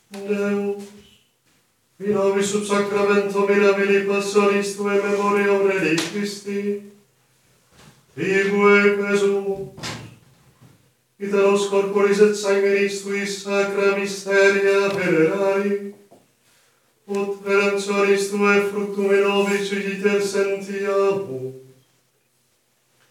Deus, in nobis sub sacramento mirabili passionis Tuae memoriam redei Christi, Tibue quesumus, italos corporis et sanguinis Tuis sacra mysteria venerari, ut redemptionis Tuae fructum in nobis sugiter sentiamus.